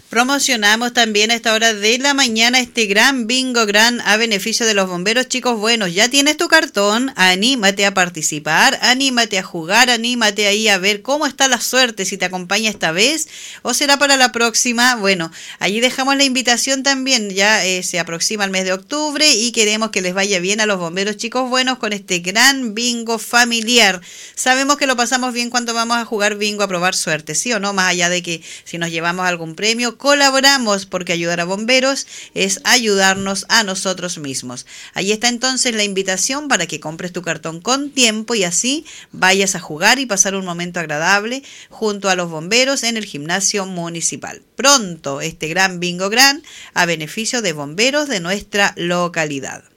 Promocionamos también a esta hora de la mañana este gran bingo gran a beneficio de los bomberos chicos buenos. Ya tienes tu cartón, anímate a participar, anímate a jugar, anímate ahí a ver cómo está la suerte, si te acompaña esta vez o será para la próxima. Bueno, allí dejamos la invitación también, ya se aproxima el mes de octubre y queremos que les vaya bien a los bomberos chicos buenos con este gran bingo familiar. Sabemos que lo pasamos bien cuando vamos a jugar bingo a probar suerte, ¿sí o no? Más allá de que si nos llevamos algún premio, colaboramos porque ayudar a bomberos es ayudarnos a nosotros mismos. Ahí está entonces la invitación para que compres tu cartón con tiempo y así vayas a jugar y pasar un momento agradable junto a los bomberos en el gimnasio municipal. Pronto este gran bingo gran a beneficio de bomberos de nuestra localidad.